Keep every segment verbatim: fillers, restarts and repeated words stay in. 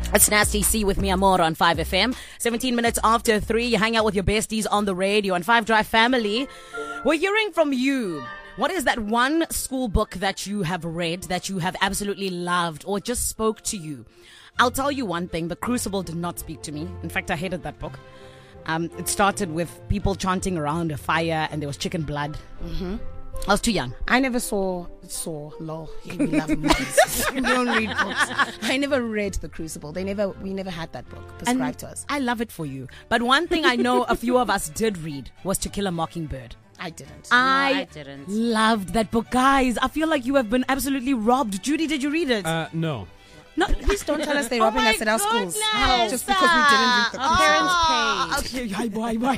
It's Nasty C with me, Amor, on five F M. seventeen minutes after three, you hang out with your besties on the radio. And five Drive family, we're hearing from you. What is that one school book that you have read, that you have absolutely loved, or just spoke to you? I'll tell you one thing. The Crucible did not speak to me. In fact, I hated that book. Um, it started with people chanting around a fire, and there was chicken blood. Mm-hmm. I was too young. I never saw, saw, lol, yeah, we love movies. We don't read books. I never read The Crucible. They never, we never had that book prescribed And to us. I love it for you. But one thing I know a few of us did read was To Kill a Mockingbird. I didn't. I, I didn't. loved that book. Guys, I feel like you have been absolutely robbed. Judy, did you read it? Uh, no. No, Please don't tell us they're Oh robbing my us at our schools. goodness. Just because we didn't read The Our Crucible. parents paid. Okay, hi, boy, boy,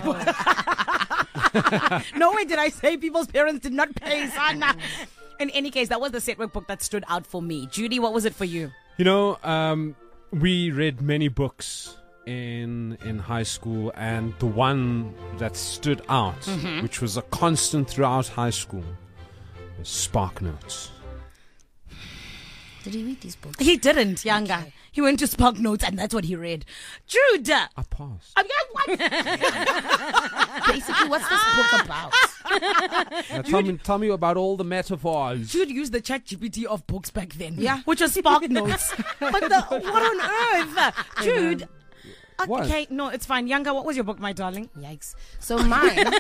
boy. No way did I say people's parents did not pay, Sana. In any case, that was the Setwork book that stood out for me. Judy, what was it for you? You know, um, we read many books in in high school, and the one that stood out, Mm-hmm. which was a constant throughout high school, was Spark Notes. Did he read these books? He didn't, Yanga. Okay. He went to Spark Notes, and that's what he read. Jude! I passed. I'm what? Basically, what's this book about? Now, tell me, tell me about all the metaphors. Jude used the chat G P T of books back then. Yeah. Which was Spark Notes. But the, what on earth? Jude. What? Okay, no, it's fine. Yanga, what was your book, my darling? Yikes. So mine...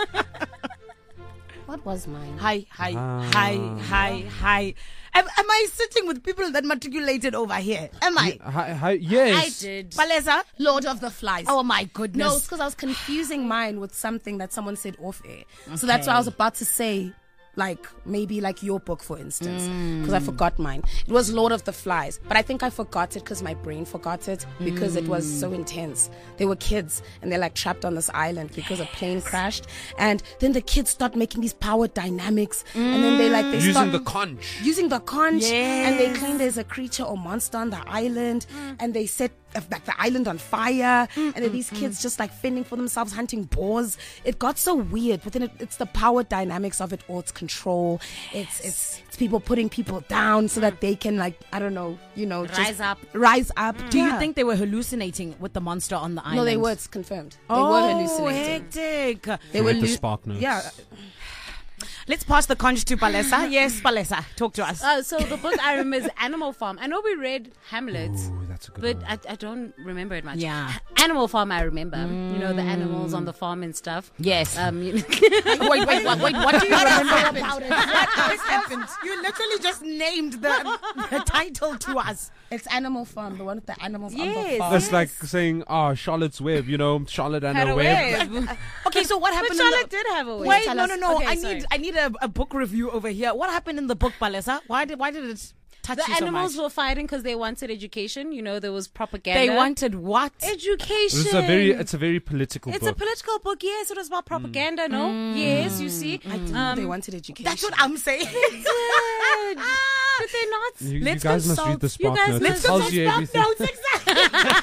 What was mine? Hi, hi, Ah. hi, hi, hi. Am, am I sitting with people that matriculated over here? Am I? Hi, hi, yes. I did. Palesa? Lord of the Flies. Oh my goodness. No, it's because I was confusing mine with something that someone said off air. So that's what I was about to say. Like, maybe like your book, for instance. Because I forgot mine. It was Lord of the Flies. But I think I forgot it because my brain forgot it. Because it was so intense. They were kids. And they're like trapped on this island because a plane crashed. And then the kids start making these power dynamics. And then they like, they Using start... the conch. using the conch, and they Yes. claim there's a creature or monster on the island, and they set uh, like the island on fire, and then these kids just like fending for themselves, hunting boars. It got so weird, but then it, it's the power dynamics of it all. It's control. It's it's it's people putting people down so that they can like I don't know, you know, just Rise up. rise up. Do you Yeah. think they were hallucinating with the monster on the island? No, they were. It's confirmed. They Oh, were hallucinating. hectic. They Read were the lu- Spark Notes. Yeah. Let's pass the conch to Palesa. Yes, Palesa, talk to us. Uh, so the book I remember is Animal Farm. I know we read Hamlet, Ooh, that's a good but one. I, I don't remember it much. Yeah. Animal Farm, I remember. You know, the animals on the farm and stuff. Yes. Um, you know, wait, wait, wait, wait. What do you remember about it? What else happened? You literally just named the, the title to us. It's Animal Farm, the one with the animals on the Yes. farm. That's like saying, ah, Charlotte's Web, you know, Charlotte and had her a web. web. Okay, so what But happened? in Charlotte the, did have a web. Wait, Tell no, us. no, no. Okay, I sorry. need, I need a, a book review over here. What happened in the book, Palesa? Why did, why did it touch The you so animals much? were fighting because they wanted education. You know, there was propaganda. They wanted what? education. It's a very, it's a very political It's book. a political book. Yes, it was about propaganda. No, yes, you see. I didn't Um, know they wanted education. That's what I'm saying. Did. Did they not? you, you Let's guys must consult- read the you Spark guys Notes. must It tells consult you Spark everything. Notes,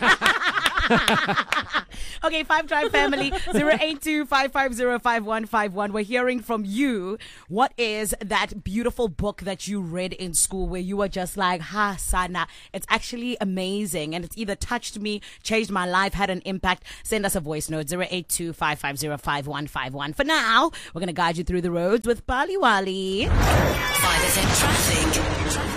exactly. Okay, Five Drive family, zero eight two five five zero five one five one. We're hearing from you. What is that beautiful book that you read in school where you were just like, ha, Sana, it's actually amazing and it's either touched me, changed my life, had an impact? Send us a voice note, zero eight two five five zero five one five one. For now, we're going to guide you through the roads with Bali Wali. five F M traffic.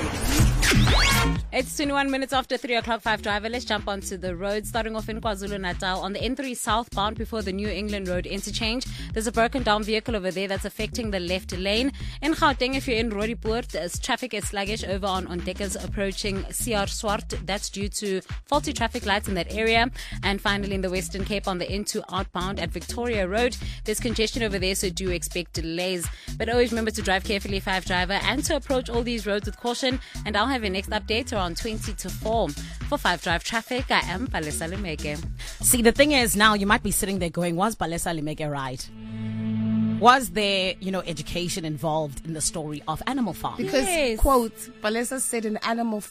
It's twenty-one minutes after three o'clock, Five Driver. Let's jump onto the road. Starting off in KwaZulu-Natal on the N three southbound before the New England Road interchange. There's a broken down vehicle over there that's affecting the left lane. In Gauteng, if you're in Roodepoort, as traffic is sluggish over on Ontdekkers approaching C R Swart. That's due to faulty traffic lights in that area. And finally, in the Western Cape on the N two outbound at Victoria Road, there's congestion over there, so do expect delays. But always remember to drive carefully, Five Driver, and to approach all these roads with caution. And I'll have your next update around twenty to four. For Five Drive Traffic, I am Palesa Limeke. See, the thing is now you might be sitting there going, was Palesa Limeke right? Was there, you know, education involved in the story of Animal Farm? Because, Yes. quote, Palesa said in Animal Farm,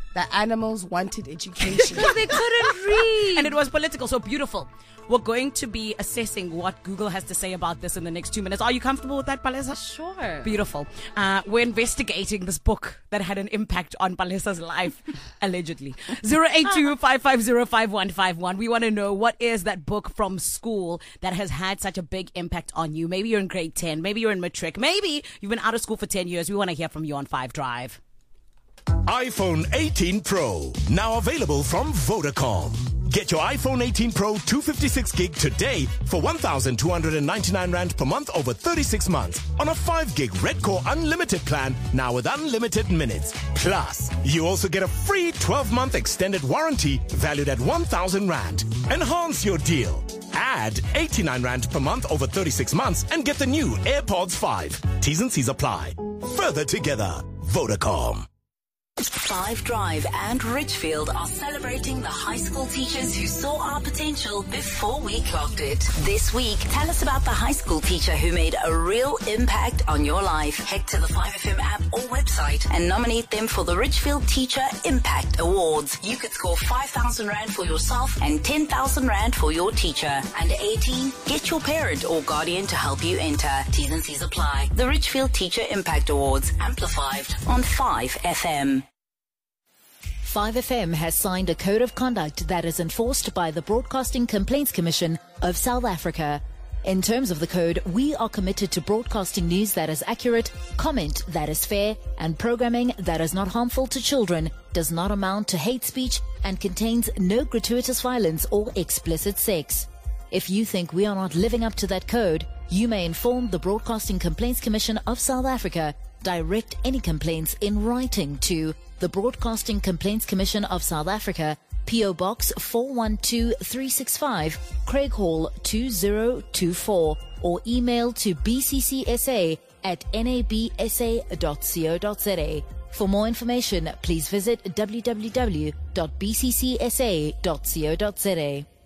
The animals wanted education. They couldn't read. And it was political, so beautiful. We're going to be assessing what Google has to say about this in the next two minutes. Are you comfortable with that, Palesa? Sure. Beautiful. Uh, we're investigating this book that had an impact on Palesa's life, allegedly. zero eight two, five five zero, five one five one. We want to know, what is that book from school that has had such a big impact on you? Maybe you're in grade ten. Maybe you're in matric. Maybe you've been out of school for ten years. We want to hear from you on Five Drive. iPhone eighteen Pro, now available from Vodacom. Get your iPhone eighteen Pro two fifty-six gig today for one thousand two hundred ninety-nine rand per month over thirty-six months on a five gig Red Core Unlimited plan, now with unlimited minutes. Plus, you also get a free twelve month extended warranty valued at one thousand rand. Enhance your deal. Add eighty-nine rand per month over thirty-six months and get the new AirPods five. T's and C's apply. Further together, Vodacom. Five Drive and Richfield are celebrating the high school teachers who saw our potential before we clocked it. This week, tell us about the high school teacher who made a real impact on your life. Head to the five F M app or website and nominate them for the Richfield Teacher Impact Awards. You could score five thousand rand for yourself and ten thousand rand for your teacher. Under eighteen, get your parent or guardian to help you enter. T's and C's apply. The Richfield Teacher Impact Awards, amplified on five F M. five F M has signed a code of conduct that is enforced by the Broadcasting Complaints Commission of South Africa. In terms of the code, we are committed to broadcasting news that is accurate, comment that is fair, and programming that is not harmful to children, does not amount to hate speech, and contains no gratuitous violence or explicit sex. If you think we are not living up to that code, you may inform the Broadcasting Complaints Commission of South Africa. Direct any complaints in writing to the Broadcasting Complaints Commission of South Africa, P O Box four one two three six five, Craig Hall two zero two four, or email to b c c s a at n a b s a dot co dot z a. For more information, please visit w w w dot b c c s a dot co dot z a.